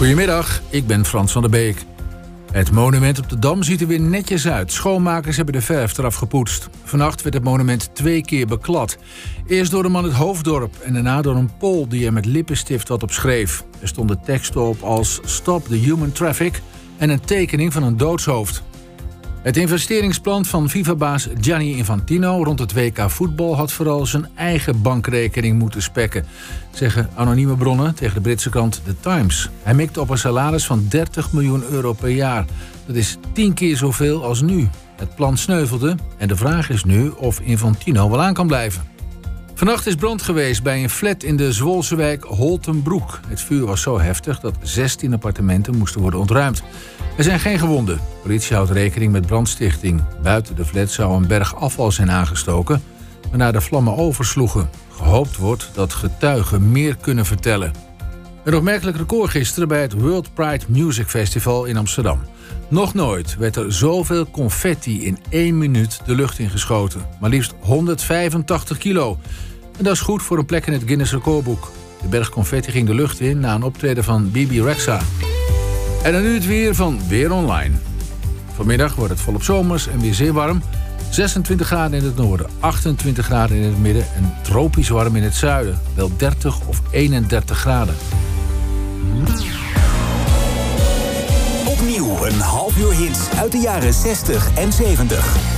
Goedemiddag, ik ben Frans van der Beek. Het monument op de Dam ziet er weer netjes uit. Schoonmakers hebben de verf eraf gepoetst. Vannacht werd het monument 2 keer beklad. Eerst door een man uit Hoofddorp en daarna door een Pool die er met lippenstift wat op schreef. Er stonden teksten op als Stop the Human Traffic en een tekening van een doodshoofd. Het investeringsplan van FIFA-baas Gianni Infantino rond het WK voetbal had vooral zijn eigen bankrekening moeten spekken, zeggen anonieme bronnen tegen de Britse krant The Times. Hij mikte op een salaris van 30 miljoen euro per jaar. Dat is 10 keer zoveel als nu. Het plan sneuvelde en de vraag is nu of Infantino wel aan kan blijven. Vannacht is brand geweest bij een flat in de Zwolse wijk Holtenbroek. Het vuur was zo heftig dat 16 appartementen moesten worden ontruimd. Er zijn geen gewonden. De politie houdt rekening met brandstichting. Buiten de flat zou een berg afval zijn aangestoken, waarna de vlammen oversloegen. Gehoopt wordt dat getuigen meer kunnen vertellen. Een opmerkelijk record gisteren bij het World Pride Music Festival in Amsterdam. Nog nooit werd er zoveel confetti in 1 minuut de lucht ingeschoten. Maar liefst 185 kilo. En dat is goed voor een plek in het Guinness Recordboek. De berg confetti ging de lucht in na een optreden van Bibi Rexha. En dan nu het weer van Weer Online. Vanmiddag wordt het volop zomers en weer zeer warm. 26 graden in het noorden, 28 graden in het midden en tropisch warm in het zuiden. Wel 30 of 31 graden. Opnieuw een half uur hits uit de jaren 60 en 70.